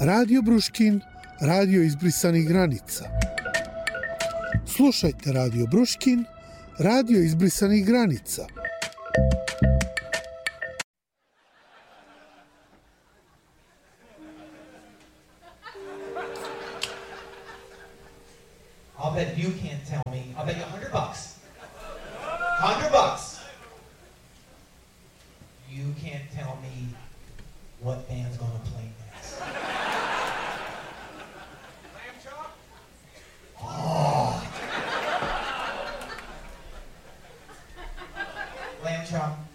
Radio Bruškin, radio izbrisanih granica. Slušajte Radio Bruškin, radio izbrisanih granica. I'll bet you can't tell me. I'll bet you $100. $100. You can't tell me what band's gonna play next. Lamb chop? Oh. Lamb chop.